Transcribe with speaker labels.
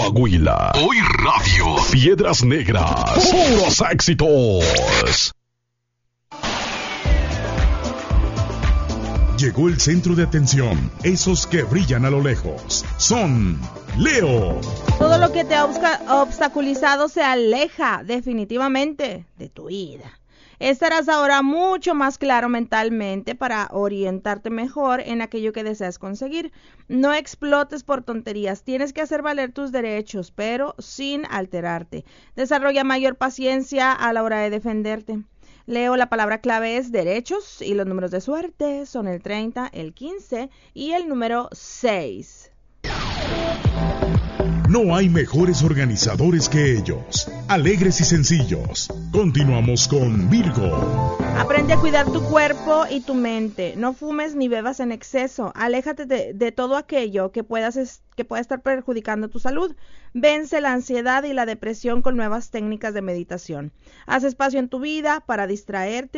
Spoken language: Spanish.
Speaker 1: Coahuila. Hoy Radio. Piedras Negras. Puros éxitos. Llegó el centro de atención, esos que brillan a lo lejos. Son Leo.
Speaker 2: Todo lo que te ha obstaculizado se aleja definitivamente de tu vida. Estarás ahora mucho más claro mentalmente para orientarte mejor en aquello que deseas conseguir. No explotes por tonterías, tienes que hacer valer tus derechos, pero sin alterarte. Desarrolla mayor paciencia a la hora de defenderte. Leo, la palabra clave es derechos y los números de suerte son el 30, el 15 y el número 6.
Speaker 1: No hay mejores organizadores que ellos, alegres y sencillos. Continuamos con Virgo.
Speaker 2: Aprende a cuidar tu cuerpo y tu mente. No fumes ni bebas en exceso. Aléjate de todo aquello que pueda estar perjudicando tu salud. Vence la ansiedad y la depresión con nuevas técnicas de meditación. Haz espacio en tu vida para distraerte